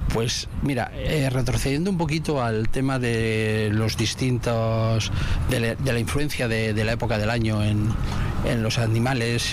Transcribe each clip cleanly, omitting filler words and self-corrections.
Pues mira, retrocediendo un poquito al tema de los distintos, de la influencia de la época del año en los animales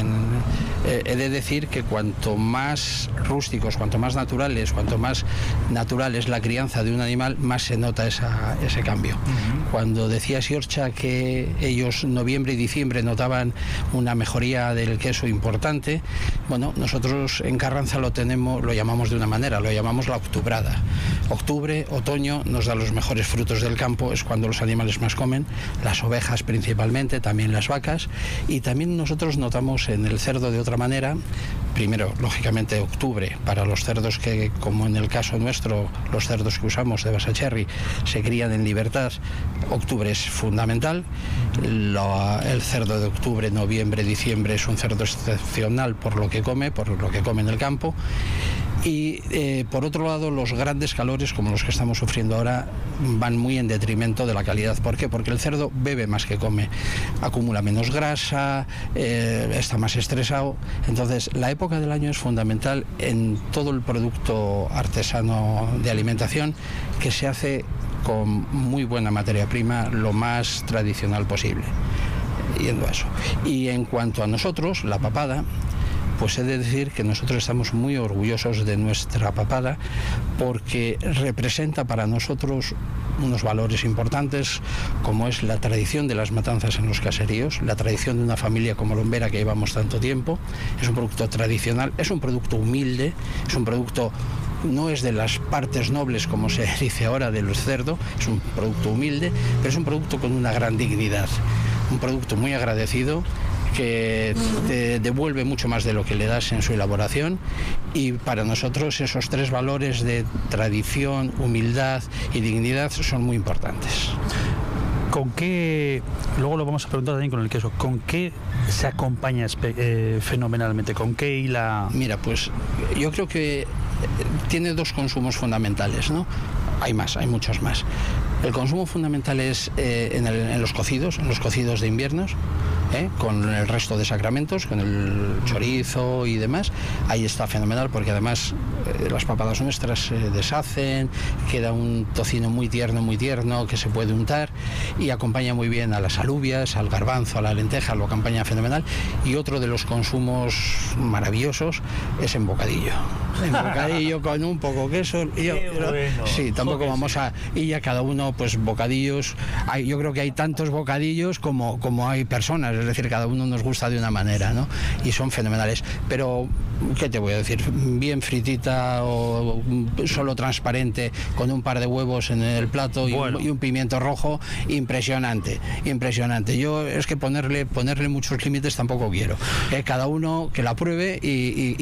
he de decir que cuanto más rústicos, cuanto más naturales, cuanto más natural es la crianza de un animal, más se nota ese cambio. Cuando decía Siorcha que ellos noviembre y diciembre notaban una mejoría del queso importante, bueno, nosotros en Carranza lo llamamos de una manera, lo llamamos la octubrada. Octubre, otoño, nos da los mejores frutos del campo, es cuando los animales más comen, las ovejas principalmente, también las vacas, y también nosotros notamos en el cerdo de otra manera. Primero, lógicamente, octubre, para los cerdos que, como en el caso nuestro, los cerdos que usamos de Basacherry, se crían en libertad, octubre es fundamental. El cerdo de octubre, noviembre, diciembre es un cerdo excepcional por lo que come en el campo. Y por otro lado, los grandes calores como los que estamos sufriendo ahora van muy en detrimento de la calidad. ¿Por qué? Porque el cerdo bebe más que come, acumula menos grasa, está más estresado. Entonces la época del año es fundamental en todo el producto artesano de alimentación, que se hace con muy buena materia prima, lo más tradicional posible. Yendo a eso. Y en cuanto a nosotros, la papada, pues he de decir que nosotros estamos muy orgullosos de nuestra papada, porque representa para nosotros unos valores importantes, como es la tradición de las matanzas en los caseríos, la tradición de una familia como Lombera que llevamos tanto tiempo. Es un producto tradicional, es un producto humilde, es un producto, no es de las partes nobles como se dice ahora de los cerdos, es un producto humilde, pero es un producto con una gran dignidad, un producto muy agradecido, que te devuelve mucho más de lo que le das en su elaboración. Y para nosotros esos tres valores de tradición, humildad y dignidad son muy importantes. ¿Con qué, luego lo vamos a preguntar también con el queso, con qué se acompaña fenomenalmente? ¿Con qué hila? Mira, pues yo creo que tiene dos consumos fundamentales, ¿no? Hay muchos más. El consumo fundamental es en los cocidos de inviernos, con el resto de sacramentos, con el chorizo y demás. Ahí está fenomenal, porque además las papadas nuestras se deshacen, queda un tocino muy tierno que se puede untar, y acompaña muy bien a las alubias, al garbanzo, a la lenteja, lo acompaña fenomenal. Y otro de los consumos maravillosos es en bocadillo. En bocadillo con un poco queso. Sí, tampoco vamos a... Y ya cada uno, pues bocadillos, yo creo que hay tantos bocadillos como hay personas, es decir, cada uno nos gusta de una manera, ¿no? Y son fenomenales. Pero, ¿qué te voy a decir? Bien fritita o solo transparente, con un par de huevos en el plato y un pimiento rojo, impresionante. Yo es que ponerle muchos límites tampoco quiero. Cada uno que la pruebe y